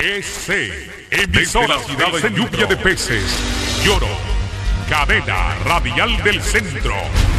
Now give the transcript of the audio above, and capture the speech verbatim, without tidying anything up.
S, emisora ciudad de lluvia de peces, Lloro, cadena radial del centro.